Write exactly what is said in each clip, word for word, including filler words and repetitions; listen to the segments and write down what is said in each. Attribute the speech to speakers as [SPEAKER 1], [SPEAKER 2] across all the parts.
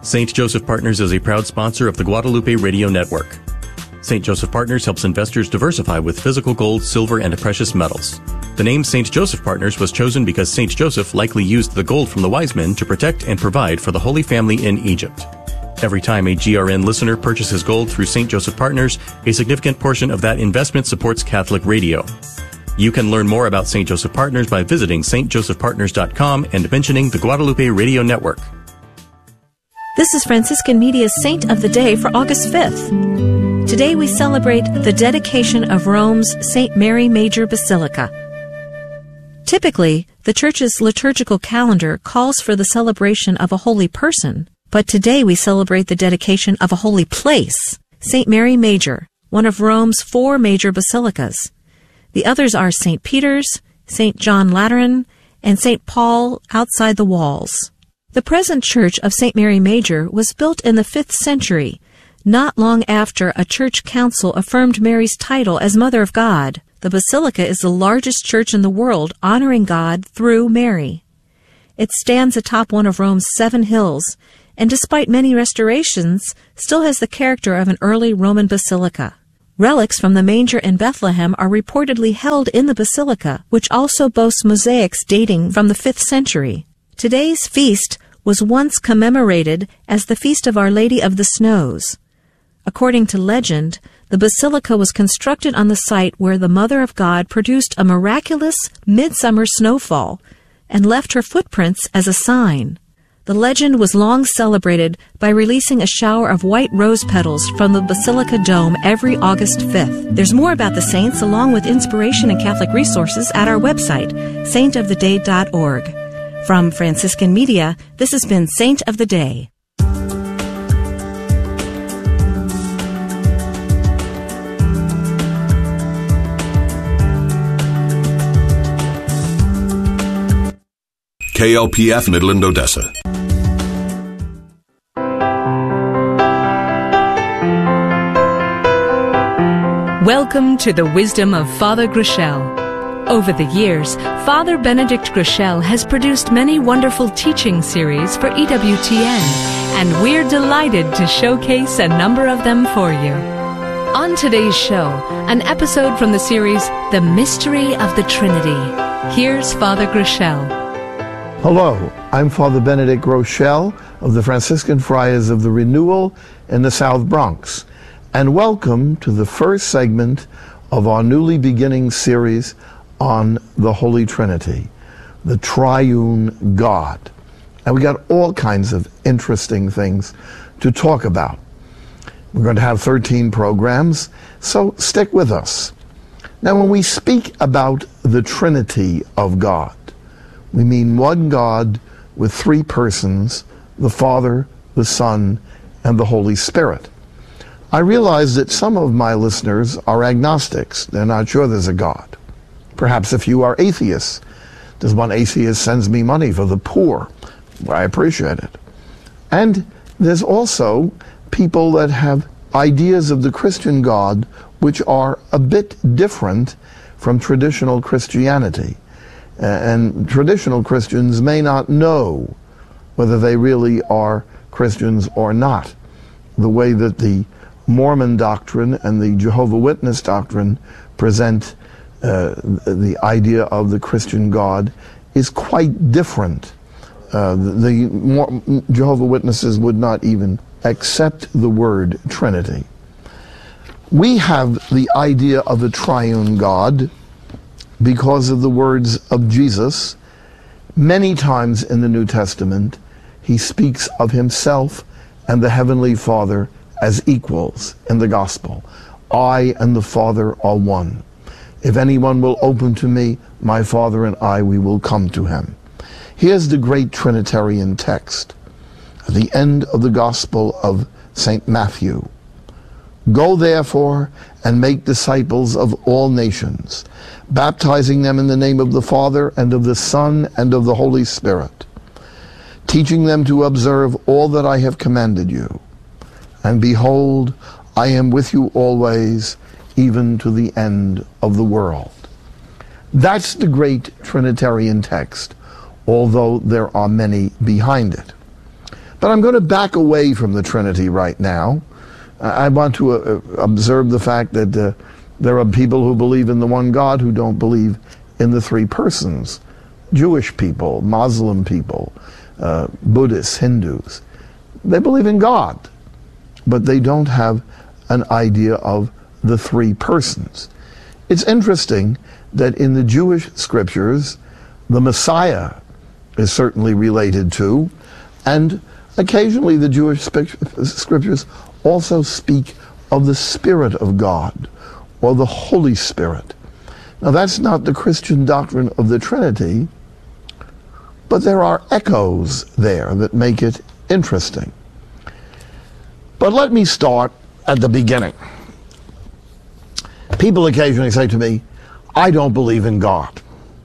[SPEAKER 1] Saint Joseph Partners is a proud sponsor of the Guadalupe Radio Network. Saint Joseph Partners helps investors diversify with physical gold, silver, and precious metals. The name Saint Joseph Partners was chosen because Saint Joseph likely used the gold from the wise men to protect and provide for the Holy Family in Egypt. Every time a G R N listener purchases gold through Saint Joseph Partners, a significant portion of that investment supports Catholic radio. You can learn more about Saint Joseph Partners by visiting s t joseph partners dot com and mentioning the Guadalupe Radio Network.
[SPEAKER 2] This is Franciscan Media's Saint of the Day for August fifth. Today we celebrate the dedication of Rome's Saint Mary Major Basilica. Typically, the Church's liturgical calendar calls for the celebration of a holy person, but today we celebrate the dedication of a holy place, Saint Mary Major, one of Rome's four major basilicas. The others are Saint Peter's, Saint John Lateran, and Saint Paul outside the walls. The present church of Saint Mary Major was built in the fifth century, not long after a church council affirmed Mary's title as Mother of God. The basilica is the largest church in the world honoring God through Mary. It stands atop one of Rome's seven hills, and despite many restorations, still has the character of an early Roman basilica. Relics from the manger in Bethlehem are reportedly held in the basilica, which also boasts mosaics dating from the fifth century. Today's feast was once commemorated as the Feast of Our Lady of the Snows. According to legend, the basilica was constructed on the site where the Mother of God produced a miraculous midsummer snowfall and left her footprints as a sign. The legend was long celebrated by releasing a shower of white rose petals from the Basilica Dome every August fifth. There's more about the saints along with inspiration and Catholic resources at our website, saint of the day dot org. From Franciscan Media, this has been Saint of the Day.
[SPEAKER 3] K L P F Midland, Odessa.
[SPEAKER 4] Welcome to the wisdom of Father Groeschel. Over the years, Father Benedict Groeschel has produced many wonderful teaching series for E W T N, and we're delighted to showcase a number of them for you. On today's show, an episode from the series The Mystery of the Trinity. Here's Father Groeschel.
[SPEAKER 5] Hello, I'm Father Benedict Groeschel of the Franciscan Friars of the Renewal in the South Bronx, and welcome to the first segment of our newly beginning series on the Holy Trinity, the Triune God. And we got all kinds of interesting things to talk about. We're going to have thirteen programs, so stick with us. Now, when we speak about the Trinity of God, we mean one God with three persons, the Father, the Son, and the Holy Spirit. I realize that some of my listeners are agnostics. They're not sure there's a God. Perhaps if you are atheists. There's one atheist sends me money for the poor. I appreciate it. And there's also people that have ideas of the Christian God which are a bit different from traditional Christianity. And traditional Christians may not know whether they really are Christians or not. The way that the Mormon doctrine and the Jehovah's Witness doctrine present uh, the idea of the Christian God is quite different. Uh, the the Jehovah's Witnesses would not even accept the word Trinity. We have the idea of a triune God because of the words of Jesus. Many times in the New Testament, he speaks of himself and the Heavenly Father as equals in the Gospel. I and the Father are one. If anyone will open to me, my Father and I, we will come to him. Here's the great Trinitarian text at the end of the Gospel of Saint Matthew. Go therefore and make disciples of all nations, baptizing them in the name of the Father and of the Son and of the Holy Spirit, teaching them to observe all that I have commanded you. And behold, I am with you always, even to the end of the world. That's the great Trinitarian text, although there are many behind it. But I'm going to back away from the Trinity right now. I want to uh, observe the fact that uh, there are people who believe in the one God who don't believe in the three persons. Jewish people, Muslim people, uh, Buddhists, Hindus. They believe in God, but they don't have an idea of the three persons. It's interesting that in the Jewish scriptures, the Messiah is certainly related to, and occasionally the Jewish scriptures also speak of the Spirit of God, or the Holy Spirit. Now that's not the Christian doctrine of the Trinity, but there are echoes there that make it interesting. But let me start at the beginning. People occasionally say to me, I don't believe in God.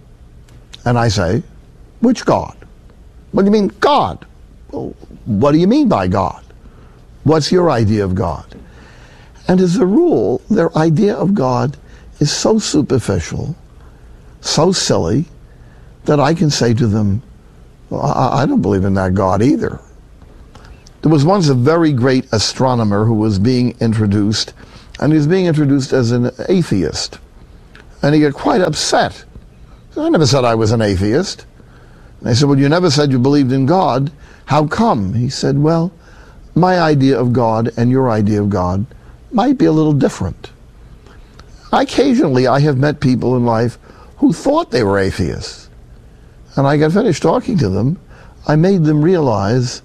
[SPEAKER 5] And I say, which God? What do you mean, God? Well, what do you mean by God? What's your idea of God? And as a rule, their idea of God is so superficial, so silly, that I can say to them, well, I, I don't believe in that God either. There was once a very great astronomer who was being introduced, and he was being introduced as an atheist. And he got quite upset. I never said I was an atheist. And I said, well, you never said you believed in God. How come? He said, well, my idea of God and your idea of God might be a little different. Occasionally, I have met people in life who thought they were atheists. And I got finished talking to them. I made them realize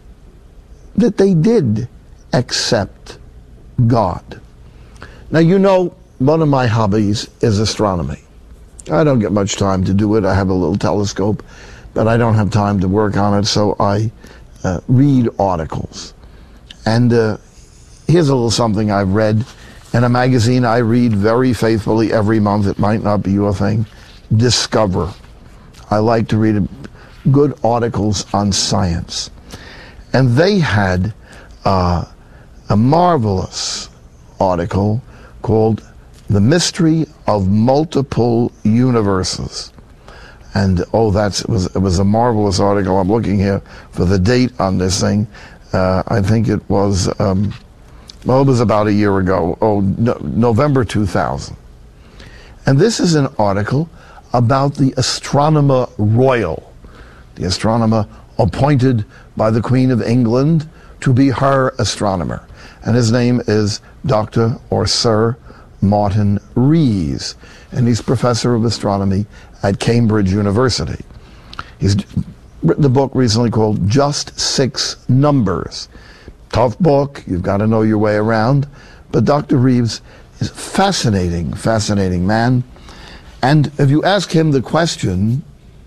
[SPEAKER 5] that they did accept God. Now, you know, one of my hobbies is astronomy. I don't get much time to do it. I have a little telescope, but I don't have time to work on it, so I uh, read articles. And uh, here's a little something I've read in a magazine I read very faithfully every month. It might not be your thing. Discover. I like to read good articles on science. And they had uh, a marvelous article called The Mystery of Multiple Universes. And, oh, that's, it was, it was a marvelous article. I'm looking here for the date on this thing. Uh, I think it was, um, well, it was about a year ago, oh, no, November two thousand. And this is an article about the Astronomer Royal, the astronomer appointed by the Queen of England to be her astronomer. And his name is Doctor or Sir Martin Rees, and he's professor of astronomy at Cambridge University. He's written a book recently called Just Six Numbers. Tough book, you've got to know your way around, but Doctor Rees is a fascinating, fascinating man. And if you ask him the question,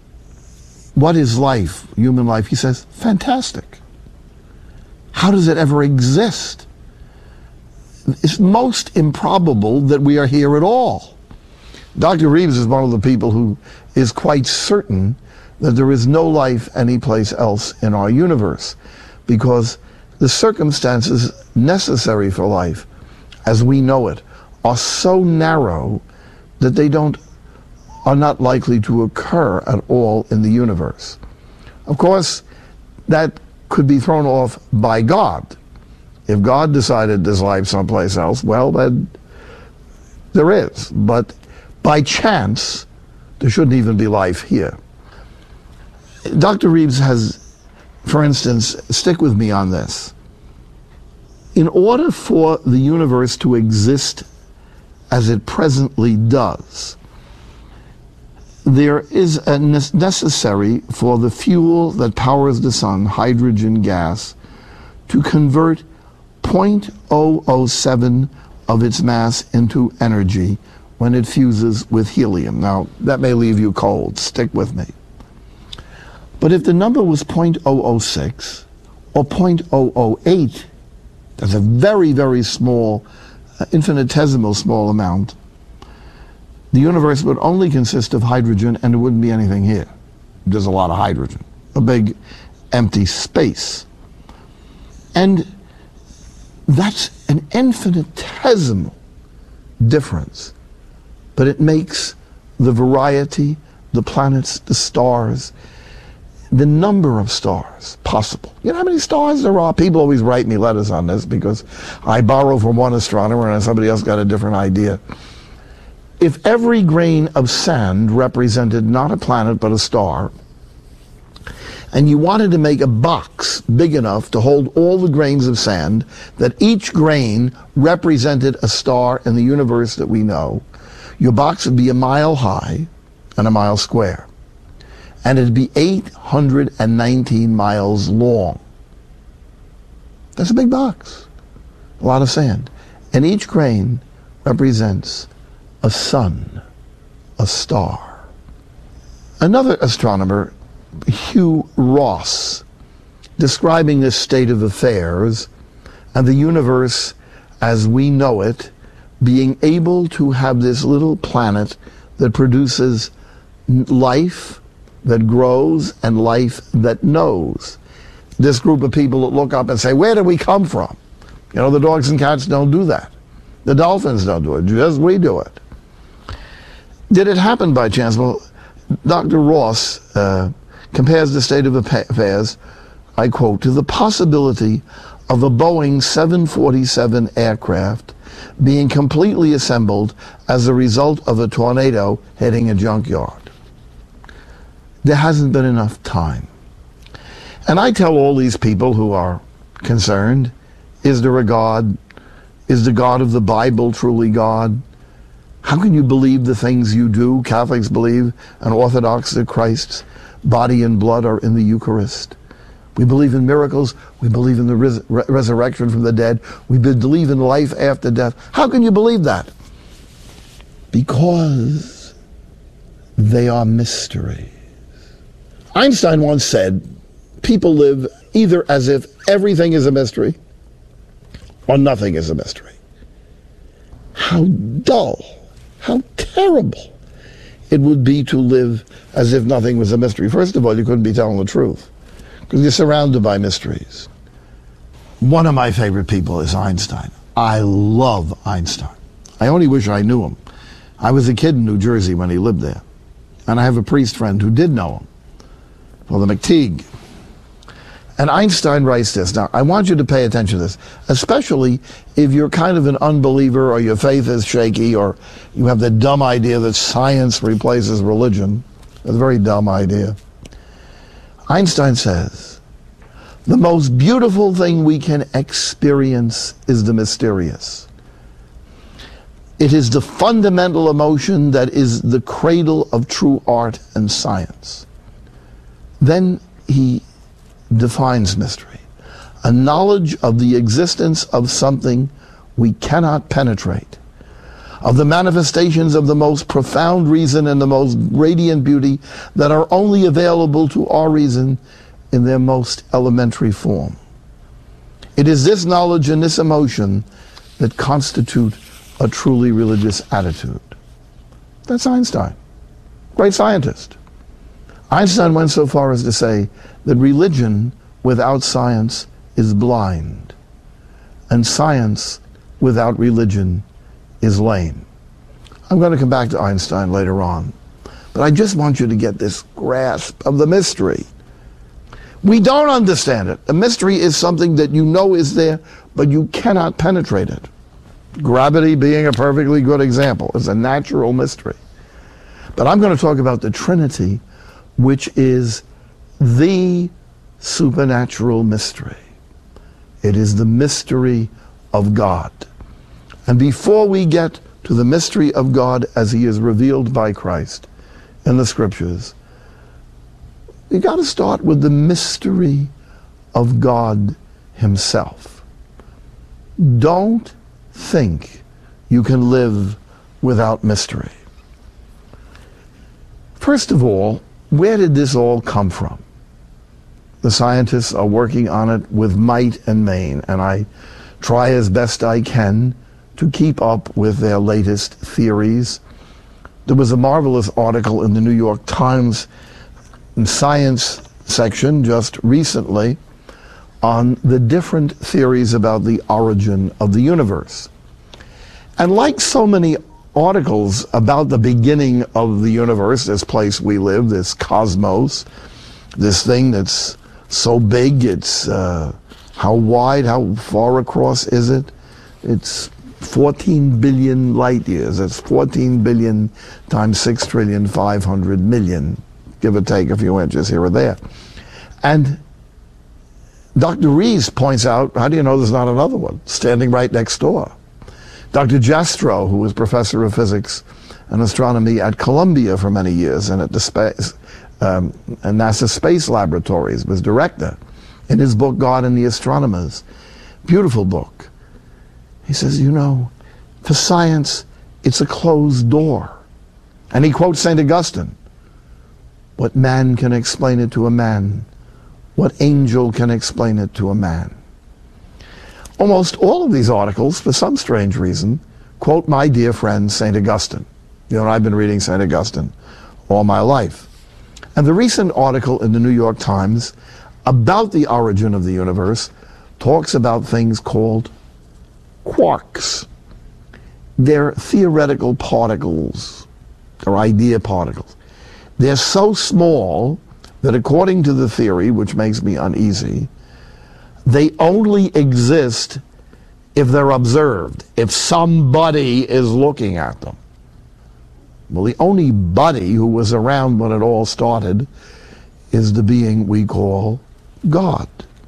[SPEAKER 5] what is life, human life, he says, fantastic. How does it ever exist? It's most improbable that we are here at all. Doctor Rees is one of the people who is quite certain that there is no life anyplace else in our universe, because the circumstances necessary for life, as we know it, are so narrow that they don't are not likely to occur at all in the universe. Of course, that could be thrown off by God. If God decided there's life someplace else, well, then there is. But by chance, there shouldn't even be life here. Doctor Rees has, for instance, stick with me on this. In order for the universe to exist as it presently does, there is a necessary for the fuel that powers the sun, hydrogen gas, to convert zero point zero zero seven of its mass into energy when it fuses with helium. Now, that may leave you cold. Stick with me. But if the number was zero point zero zero six or zero point zero zero eight, that's a very, very small, uh, infinitesimal small amount, the universe would only consist of hydrogen and there wouldn't be anything here. There's a lot of hydrogen, a big empty space. And that's an infinitesimal difference, but it makes the variety, the planets, the stars, the number of stars possible. You know how many stars there are? People always write me letters on this because I borrow from one astronomer and somebody else got a different idea. If every grain of sand represented not a planet but a star, and you wanted to make a box big enough to hold all the grains of sand, that each grain represented a star in the universe that we know, your box would be a mile high and a mile square. And it'd be eight hundred nineteen miles long. That's a big box. A lot of sand. And each grain represents a sun, a star. Another astronomer, Hugh Ross, describing this state of affairs and the universe as we know it, being able to have this little planet that produces life that grows and life that knows. This group of people that look up and say, where did we come from? You know, the dogs and cats don't do that. The dolphins don't do it. Just we do it. Did it happen by chance? Well, Doctor Ross uh, compares the state of affairs, I quote, to the possibility of a Boeing seven forty-seven aircraft being completely assembled as a result of a tornado hitting a junkyard. There hasn't been enough time. And I tell all these people who are concerned, is there a God? Is the God of the Bible truly God? How can you believe the things you do? Catholics believe, and Orthodox, that Christ's body and blood are in the Eucharist. We believe in miracles. We believe in the res re resurrection from the dead. We believe in life after death. How can you believe that? Because they are mysteries. Einstein once said, people live either as if everything is a mystery or nothing is a mystery. How dull, how terrible it would be to live as if nothing was a mystery. First of all, you couldn't be telling the truth because you're surrounded by mysteries. One of my favorite people is Einstein. I love Einstein. I only wish I knew him. I was a kid in New Jersey when he lived there, and I have a priest friend who did know him, Father McTeague. And Einstein writes this. Now, I want you to pay attention to this, especially if you're kind of an unbeliever or your faith is shaky or you have the dumb idea that science replaces religion. That's a very dumb idea. Einstein says, the most beautiful thing we can experience is the mysterious. It is the fundamental emotion that is the cradle of true art and science. Then he defines mystery, a knowledge of the existence of something we cannot penetrate, of the manifestations of the most profound reason and the most radiant beauty that are only available to our reason in their most elementary form. It is this knowledge and this emotion that constitute a truly religious attitude. That's Einstein, great scientist. Einstein went so far as to say that religion without science is blind, and science without religion is lame. I'm going to come back to Einstein later on, but I just want you to get this grasp of the mystery. We don't understand it. A mystery is something that you know is there, but you cannot penetrate it. Gravity being a perfectly good example. It's a natural mystery. But I'm going to talk about the Trinity, which is the supernatural mystery. It is the mystery of God. And before we get to the mystery of God as he is revealed by Christ in the scriptures, you got to start with the mystery of God himself. Don't think you can live without mystery. First of all, where did this all come from? The scientists are working on it with might and main, and I try as best I can to keep up with their latest theories. There was a marvelous article in the New York Times science section just recently on the different theories about the origin of the universe. And like so many articles about the beginning of the universe, this place we live, this cosmos, this thing that's so big, it's, uh, how wide, how far across is it? It's fourteen billion light years. That's fourteen billion times six trillion five hundred million, give or take a few inches here or there. And Doctor Rees points out, how do you know there's not another one standing right next door? Doctor Jastrow, who was professor of physics and astronomy at Columbia for many years and at the space, um, and NASA Space Laboratories, was director, in his book, God and the Astronomers, beautiful book. He says, you know, for science, it's a closed door. And he quotes Saint Augustine. What man can explain it to a man? What angel can explain it to a man? Almost all of these articles, for some strange reason, quote my dear friend Saint Augustine. You know, I've been reading Saint Augustine all my life. And the recent article in the New York Times about the origin of the universe talks about things called quarks. They're theoretical particles, or idea particles. They're so small that according to the theory, which makes me uneasy, they only exist if they're observed, if somebody is looking at them. Well, the only buddy who was around when it all started is the being we call God.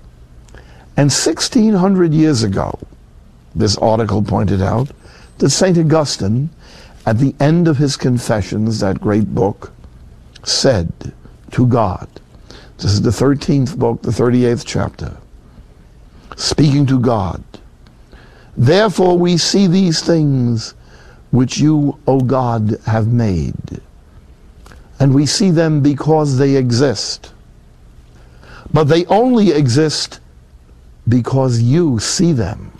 [SPEAKER 5] And sixteen hundred years ago, this article pointed out that Saint Augustine, at the end of his Confessions, that great book, said to God, this is the thirteenth book, the thirty-eighth chapter, speaking to God, therefore we see these things which you, O God, have made, and we see them because they exist. But they only exist because you see them.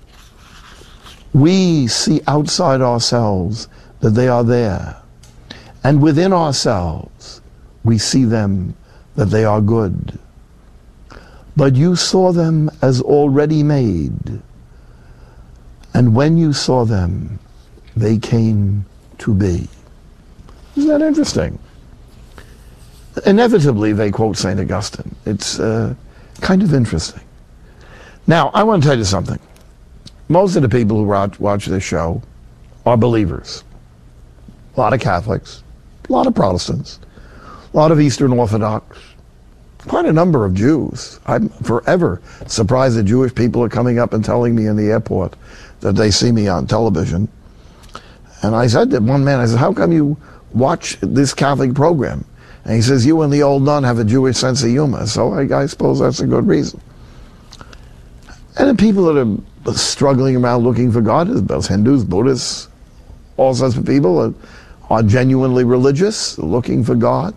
[SPEAKER 5] We see outside ourselves that they are there, and within ourselves we see them that they are good. But you saw them as already made, and when you saw them, they came to be. Isn't that interesting? Inevitably, they quote Saint Augustine. It's uh, kind of interesting. Now, I want to tell you something. Most of the people who watch, watch this show are believers. A lot of Catholics, a lot of Protestants, a lot of Eastern Orthodox, quite a number of Jews. I'm forever surprised that Jewish people are coming up and telling me in the airport that they see me on television. And I said to one man, I said, how come you watch this Catholic program? And he says, you and the old nun have a Jewish sense of humor. So I, I suppose that's a good reason. And the people that are struggling around looking for God, those Hindus, Buddhists, all sorts of people are, are genuinely religious, looking for God.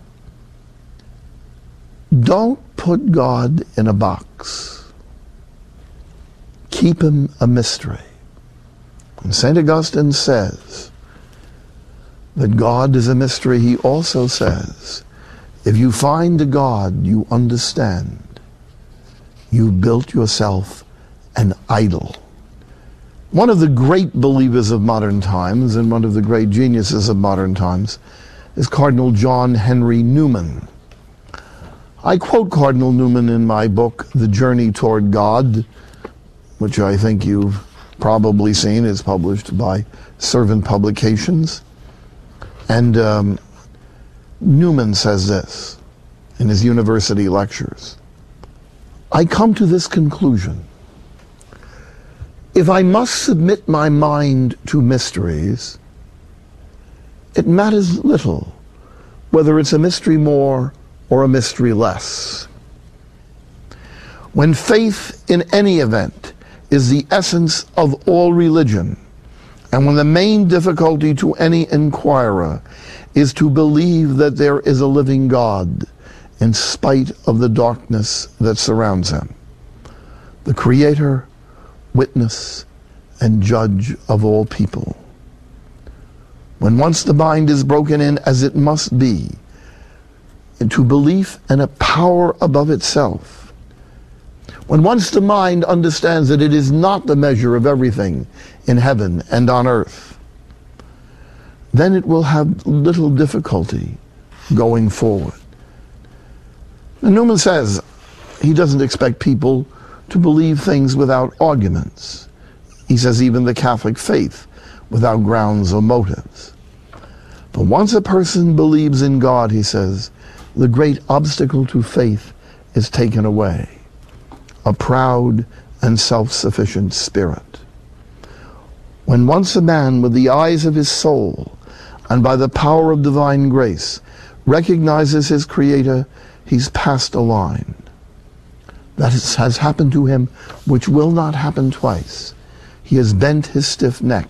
[SPEAKER 5] Don't put God in a box. Keep him a mystery. And Saint Augustine says that God is a mystery. He also says, if you find a God you understand, you built yourself an idol. One of the great believers of modern times and one of the great geniuses of modern times is Cardinal John Henry Newman. I quote Cardinal Newman in my book, The Journey Toward God, which I think you've probably seen is published by Servant Publications. And um, Newman says this in his university lectures. I come to this conclusion. If I must submit my mind to mysteries, it matters little whether it's a mystery more or a mystery less. When faith in any event is the essence of all religion, and when the main difficulty to any inquirer is to believe that there is a living God in spite of the darkness that surrounds him, the Creator, witness, and judge of all people. When once the mind is broken in, as it must be, into belief and a power above itself, when once the mind understands that it is not the measure of everything in heaven and on earth, then it will have little difficulty going forward. And Newman says he doesn't expect people to believe things without arguments. He says even the Catholic faith without grounds or motives. But once a person believes in God, he says, the great obstacle to faith is taken away. A proud and self-sufficient spirit. When once a man with the eyes of his soul and by the power of divine grace recognizes his Creator, he's passed a line. That is, has happened to him, which will not happen twice. He has bent his stiff neck.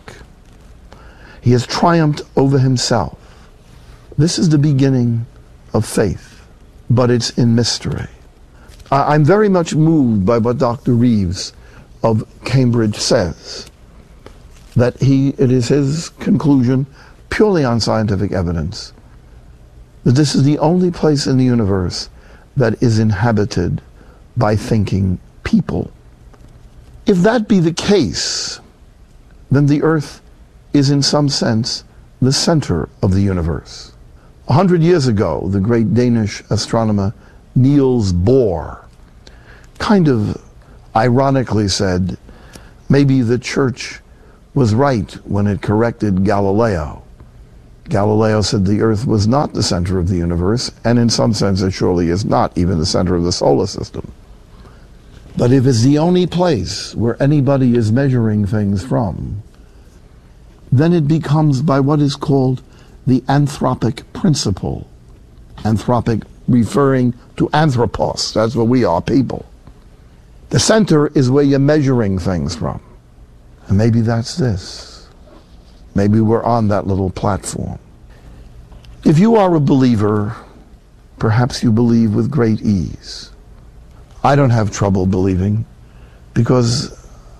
[SPEAKER 5] He has triumphed over himself. This is the beginning of faith, but it's in mystery. I, I'm very much moved by what Doctor Reeves of Cambridge says, that he, it is his conclusion, purely on scientific evidence, that this is the only place in the universe that is inhabited by thinking people. If that be the case, then the earth is in some sense the center of the universe. A hundred years ago, the great Danish astronomer Niels Bohr kind of ironically said, maybe the church was right when it corrected Galileo. Galileo said the earth was not the center of the universe, and in some sense it surely is not even the center of the solar system. But if it's the only place where anybody is measuring things from, then it becomes by what is called the anthropic principle. Anthropic referring to anthropos, that's what we are, people. The center is where you're measuring things from. And maybe that's this. Maybe we're on that little platform. If you are a believer, perhaps you believe with great ease. I don't have trouble believing because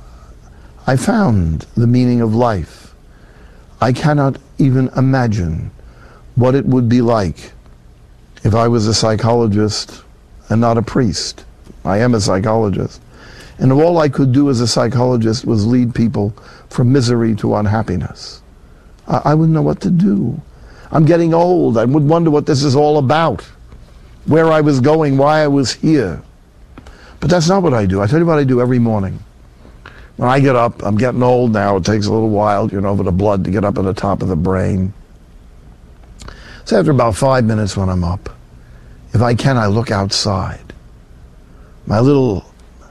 [SPEAKER 5] I found the meaning of life. I cannot even imagine what it would be like if I was a psychologist and not a priest. I am a psychologist. And if all I could do as a psychologist was lead people from misery to unhappiness, I, I wouldn't know what to do. I'm getting old. I would wonder what this is all about, where I was going, why I was here. But that's not what I do. I tell you what I do every morning. When I get up, I'm getting old now. It takes a little while, you know, for the blood to get up at the top of the brain. So after about five minutes when I'm up, if I can, I look outside. My little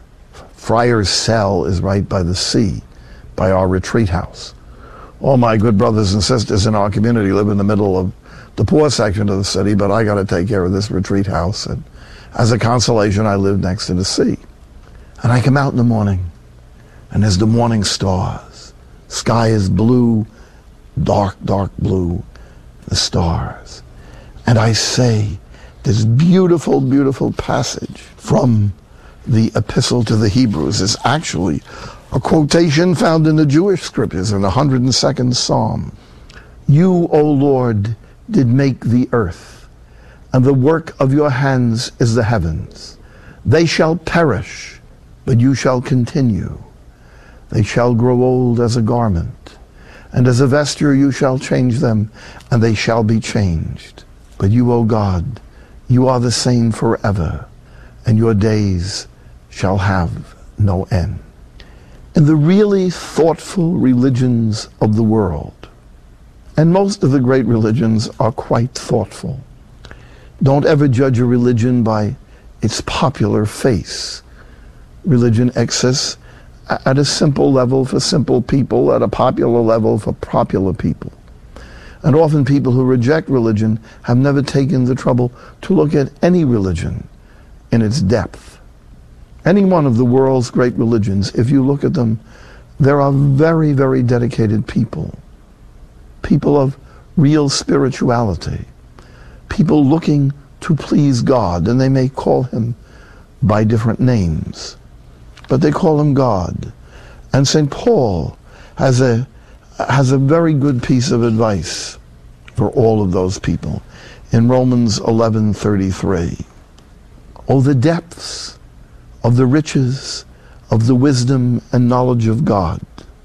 [SPEAKER 5] friar's cell is right by the sea, by our retreat house. All my good brothers and sisters in our community live in the middle of the poor section of the city, but I got to take care of this retreat house. And as a consolation, I live next to the sea. And I come out in the morning, and there's the morning stars. Sky is blue, dark, dark blue, the stars. And I say this beautiful, beautiful passage from the Epistle to the Hebrews is actually a quotation found in the Jewish scriptures in the one hundred second Psalm. You, O Lord, did make the earth, and the work of your hands is the heavens. They shall perish, but you shall continue. They shall grow old as a garment, and as a vesture you shall change them, and they shall be changed. But you, O God, you are the same forever, and your days shall have no end. In the really thoughtful religions of the world, and most of the great religions are quite thoughtful. Don't ever judge a religion by its popular face. Religion exists at a simple level for simple people, at a popular level for popular people. And often people who reject religion have never taken the trouble to look at any religion in its depth. Any one of the world's great religions, if you look at them, there are very, very dedicated people. People of real spirituality. People looking to please God, and they may call him by different names, but they call him God. And Saint Paul has a, has a very good piece of advice for all of those people in Romans eleven thirty-three. Oh, the depths of the riches of the wisdom and knowledge of God.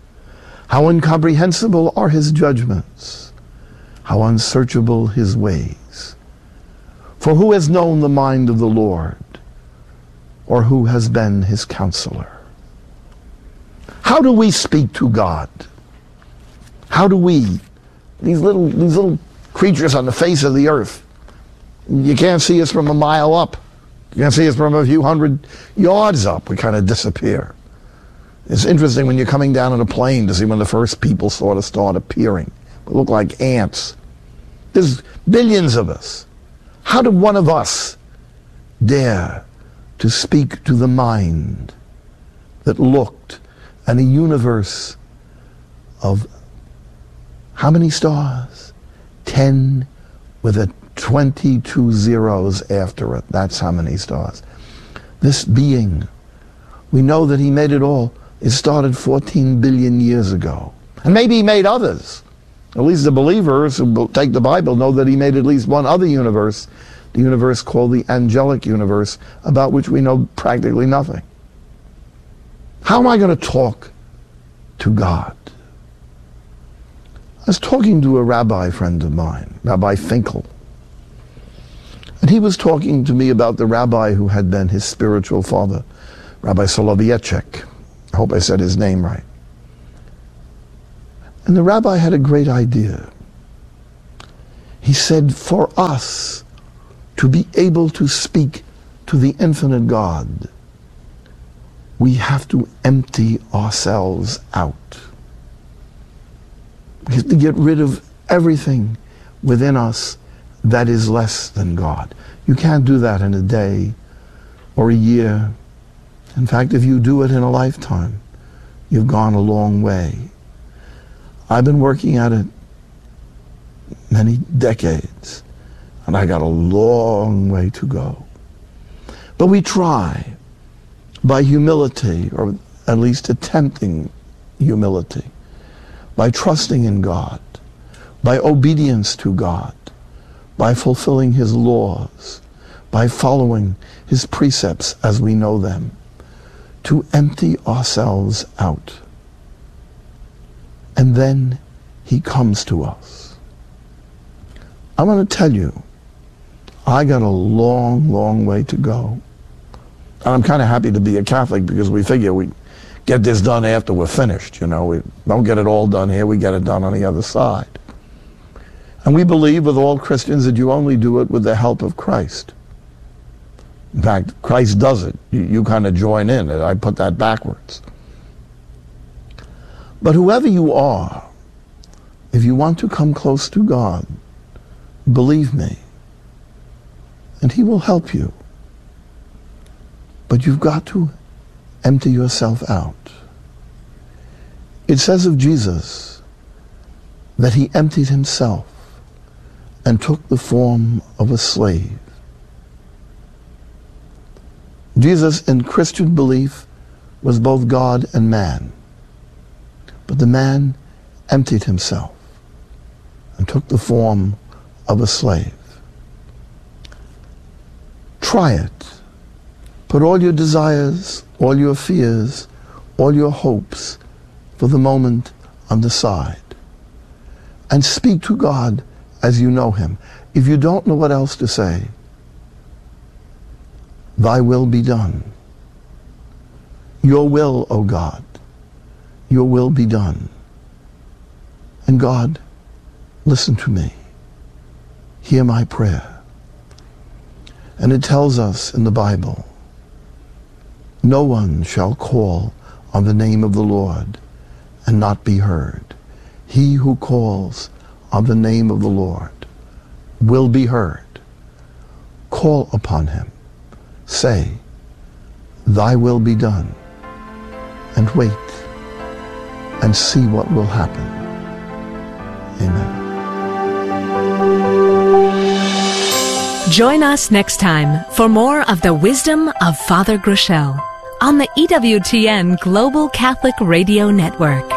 [SPEAKER 5] How incomprehensible are his judgments, how unsearchable his ways. For who has known the mind of the Lord, or who has been his counselor? How do we speak to God? How do we, these little, these little creatures on the face of the earth, you can't see us from a mile up. You can't see us from a few hundred yards up. We kind of disappear. It's interesting when you're coming down on a plane to see when the first people sort of start appearing. We look like ants. There's billions of us. How did one of us dare to speak to the mind that looked at a universe of how many stars? Ten with a twenty-two zeros after it. That's how many stars. This being, we know that he made it all. It started fourteen billion years ago. And maybe he made others. At least the believers who take the Bible know that he made at least one other universe, the universe called the angelic universe, about which we know practically nothing. How am I going to talk to God? I was talking to a rabbi friend of mine, Rabbi Finkel. And he was talking to me about the rabbi who had been his spiritual father, Rabbi Soloveitchik. I hope I said his name right. And the rabbi had a great idea. He said, for us to be able to speak to the infinite God, we have to empty ourselves out. We have to get rid of everything within us that is less than God. You can't do that in a day or a year. In fact, if you do it in a lifetime, you've gone a long way. I've been working at it many decades, and I got a long way to go. But we try by humility, or at least attempting humility, by trusting in God, by obedience to God, by fulfilling his laws, by following his precepts as we know them, to empty ourselves out. And then he comes to us. I'm going to tell you, I got a long, long way to go. And I'm kind of happy to be a Catholic because we figure we get this done after we're finished. You know, we don't get it all done here, we get it done on the other side. And we believe with all Christians that you only do it with the help of Christ. In fact, Christ does it. You, you kind of join in. I put that backwards. But whoever you are, if you want to come close to God, believe me, and he will help you. But you've got to empty yourself out. It says of Jesus that he emptied himself and took the form of a slave. Jesus, in Christian belief, was both God and man. But the man emptied himself and took the form of a slave. Try it. Put all your desires, all your fears, all your hopes for the moment on the side. And speak to God as you know him. If you don't know what else to say, thy will be done. Your will, O God, your will be done. And God, listen to me. Hear my prayer. And it tells us in the Bible, no one shall call on the name of the Lord and not be heard. He who calls on the name of the Lord will be heard. Call upon him. Say, thy will be done. And wait and see what will happen. Amen.
[SPEAKER 4] Join us next time for more of the wisdom of Father Groeschel on the E W T N Global Catholic Radio Network.